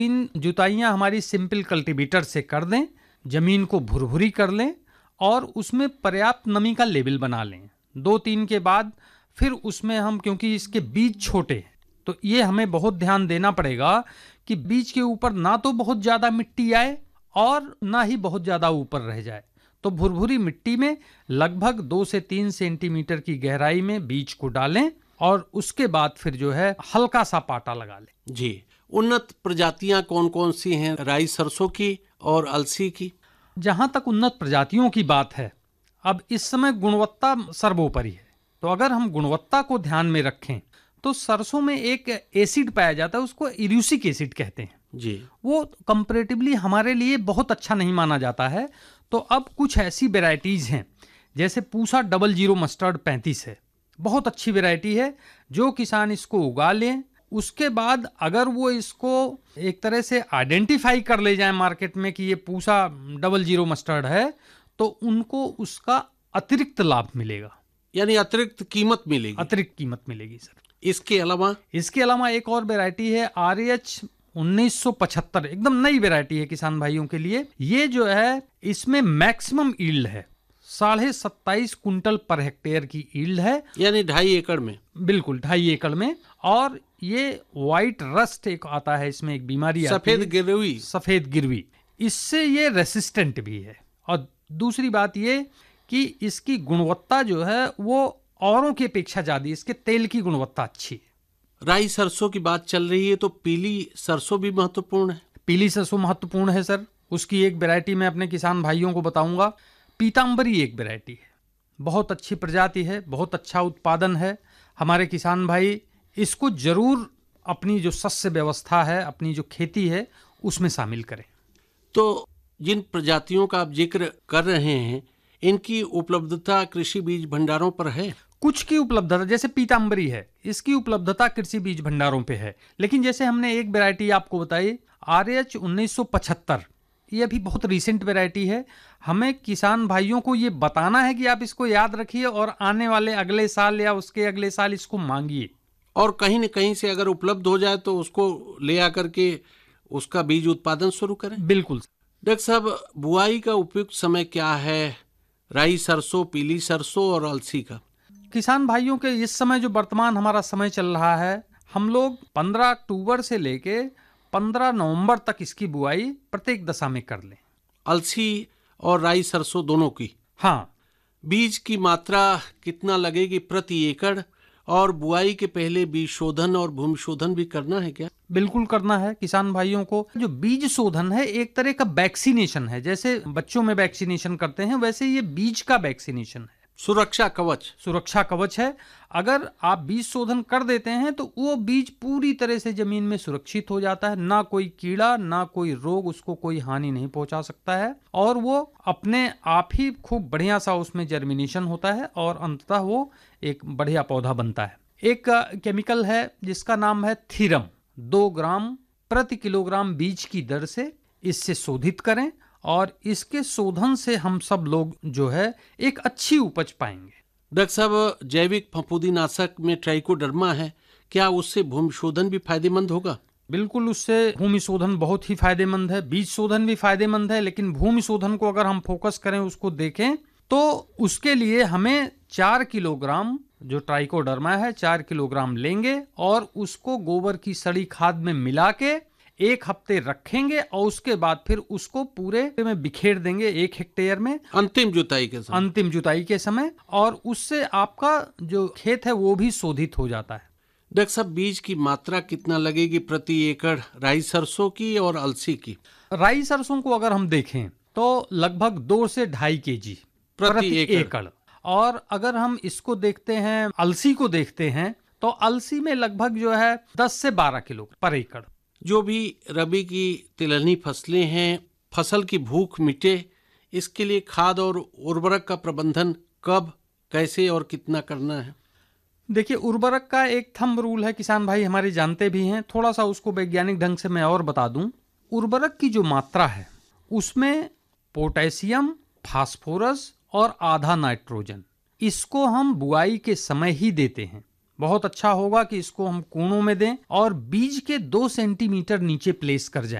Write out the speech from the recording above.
इन जुताइयाँ हमारी simple cultivator से कर दें, जमीन को भुरभुरी कर लें और उसमें पर्याप्त नमी का लेवल बना लें। 2-3 के बाद फिर उसमें हम, क्योंकि इसके बीज छोटे हैं तो ये हमें बहुत ध्यान देना पड़ेगा कि बीज के ऊपर ना तो बहुत ज़्यादा मिट्टी आए और ना ही बहुत ज़्यादा ऊपर रह जाए। तो भुरभुरी मिट्टी में लगभग 2 से 3 सेंटीमीटर की गहराई में बीज को डालें और उसके बाद फिर जो है हल्का सा पाटा लगा लें। जी, उन्नत प्रजातियां कौन कौन सी हैं राई सरसों की और अलसी की? जहां तक उन्नत प्रजातियों की बात है, अब इस समय गुणवत्ता सर्वोपरि है। तो अगर हम गुणवत्ता को ध्यान में रखें तो सरसों में एक एसिड पाया जाता है, उसको इरूसिक एसिड कहते हैं जी। वो कंपैरेटिवली हमारे लिए बहुत अच्छा नहीं माना जाता है। तो अब कुछ ऐसी वेराइटीज हैं, जैसे पूसा 00 मस्टर्ड 35 है, बहुत अच्छी वेराइटी है। जो किसान इसको उगा लें, उसके बाद अगर वो इसको एक तरह से आइडेंटिफाई कर ले जाए मार्केट में कि ये पूसा 00 मस्टर्ड है, तो उनको उसका अतिरिक्त लाभ मिलेगा, यानी अतिरिक्त कीमत मिलेगी। अतिरिक्त कीमत मिलेगी सर। इसके अलावा एक और वैरायटी है RH 1975, एकदम नई वैरायटी है किसान भाइयों के लिए। ये जो है इसमें मैक्सिमम ईल्ड है, 27.5 कुंटल पर हेक्टेयर की ईल्ड है, यानी 2.5 एकड़ में। बिल्कुल 2.5 एकड़ में। और ये व्हाइट रस्ट एक आता है, इसमें एक बीमारी आती है सफेद गिरवी, इससे ये रेसिस्टेंट भी है। और दूसरी बात ये कि इसकी गुणवत्ता जो है वो औरों की अपेक्षा ज्यादा, इसके तेल की गुणवत्ता अच्छी है। राई सरसों की बात चल रही है तो पीली सरसों भी महत्वपूर्ण है। पीली सरसों महत्वपूर्ण है सर। उसकी एक वैरायटी मैं अपने किसान भाइयों को बताऊंगा। पीतांबरी एक वैरायटी है, बहुत अच्छी प्रजाति है, बहुत अच्छा उत्पादन है। हमारे किसान भाई इसको जरूर अपनी जो शस्य व्यवस्था है, अपनी जो खेती है, उसमें शामिल करें। तो जिन प्रजातियों का आप जिक्र कर रहे हैं, इनकी उपलब्धता कृषि बीज भंडारों पर है? कुछ की उपलब्धता, जैसे पीतांबरी है, इसकी उपलब्धता कृषि बीज भंडारों पे है। लेकिन जैसे हमने एक वैरायटी आपको बताई RH 1975, ये अभी बहुत रिसेंट वैरायटी है। हमें किसान भाइयों को ये बताना है कि आप इसको याद रखिए और आने वाले अगले साल या उसके अगले साल इसको मांगिए। और कहीं न कहीं से अगर उपलब्ध हो जाए तो उसको ले आकर के उसका बीज उत्पादन शुरू करें। बिल्कुल। डॉक्टर साहब, बुआई का उपयुक्त समय क्या है राई सरसों, पीली सरसों और अलसी का? किसान भाइयों के इस समय जो वर्तमान हमारा समय चल रहा है, हम लोग 15 अक्टूबर से लेके 15 नवंबर तक इसकी बुआई प्रत्येक दशा में कर लें। अलसी और राई सरसों दोनों की? हाँ। बीज की मात्रा कितना लगेगी प्रति एकड़? और बुआई के पहले बीज शोधन और भूमि शोधन भी करना है क्या? बिल्कुल करना है किसान भाइयों को। जो बीज शोधन है एक तरह का वैक्सीनेशन है, जैसे बच्चों में वैक्सीनेशन करते हैं वैसे ये बीज का वैक्सीनेशन है, सुरक्षा कवच है। अगर आप बीज शोधन कर देते हैं तो वो बीज पूरी तरह से जमीन में सुरक्षित हो जाता है, ना कोई कीड़ा ना कोई रोग उसको कोई हानि नहीं पहुंचा सकता है, और वो अपने आप ही खूब बढ़िया सा उसमें जर्मिनेशन होता है और अंततः वो एक बढ़िया पौधा बनता है। एक केमिकल है जिसका नाम है थीरम, 2 ग्राम प्रति किलोग्राम बीज की दर से इससे शोधित करें और इसके शोधन से हम सब लोग जो है एक अच्छी उपज पाएंगे। डॉक्टर साहब, जैविक फफूंदीनाशक में ट्राइकोडर्मा है, क्या उससे भूमि शोधन भी फायदेमंद होगा? बिल्कुल, उससे भूमि शोधन बहुत ही फायदेमंद है। बीज शोधन भी फायदेमंद है, लेकिन भूमि शोधन को अगर हम फोकस करें, उसको देखें, तो उसके लिए हमें 4 किलोग्राम जो ट्राइकोडर्मा है 4 किलोग्राम लेंगे और उसको गोबर की सड़ी खाद में मिला के 1 हफ्ते रखेंगे और उसके बाद फिर उसको पूरे में बिखेर देंगे 1 हेक्टेयर में अंतिम जुताई के समय, और उससे आपका जो खेत है वो भी शोधित हो जाता है। डॉक्टर साहब, बीज की मात्रा कितना लगेगी प्रति एकड़ राई सरसों की और अलसी की? राई सरसों को अगर हम देखें तो लगभग 2 से 2.5 kg प्रति एकड़। और अगर हम इसको देखते हैं, अलसी को देखते हैं, तो अलसी में लगभग जो है 10 से 12 किलो पर एकड़। जो भी रबी की तिलहनी फसलें हैं, फसल की भूख मिटे, इसके लिए खाद और उर्वरक का प्रबंधन कब, कैसे और कितना करना है? देखिए, उर्वरक का एक थंब रूल है, किसान भाई हमारे जानते भी हैं, थोड़ा सा उसको वैज्ञानिक ढंग से मैं और बता दूं। उर्वरक की जो मात्रा है उसमें पोटेशियम, फास्फोरस और आधा नाइट्रोजन, इसको हम बुआई के समय ही देते हैं। बहुत अच्छा होगा कि इसको हम कोनों में दें और बीज के 2 सेंटीमीटर नीचे प्लेस कर जाएं।